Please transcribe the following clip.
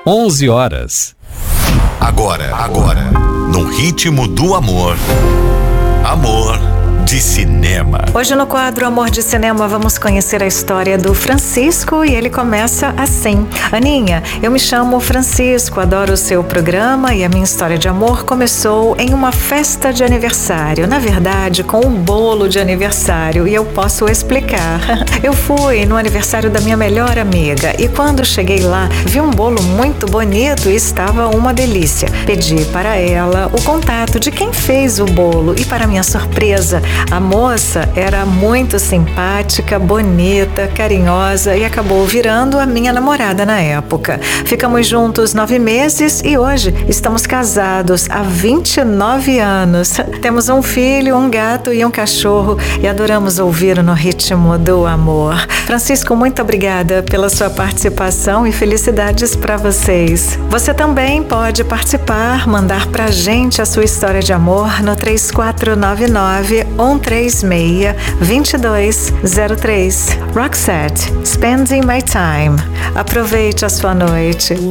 11 horas. Agora, no ritmo do amor. Amor de cinema. Hoje no quadro Amor de Cinema vamos conhecer a história do Francisco e ele começa assim. Aninha, eu me chamo Francisco, adoro o seu programa e a minha história de amor começou em uma festa de aniversário. Na verdade, com um bolo de aniversário e eu posso explicar. Eu fui no aniversário da minha melhor amiga e quando cheguei lá vi um bolo muito bonito e estava uma delícia. Pedi para ela o contato de quem fez o bolo e para minha surpresa, a moça era muito simpática, bonita, carinhosa e acabou virando a minha namorada na época. Ficamos juntos 9 meses e hoje estamos casados há 29 anos. Temos um filho, um gato e um cachorro e adoramos ouvir no ritmo do amor. Francisco, muito obrigada pela sua participação e felicidades para vocês. Você também pode participar, mandar pra gente a sua história de amor no 3499-136-2203. Roxette, Spending My Time. Aproveite a sua noite.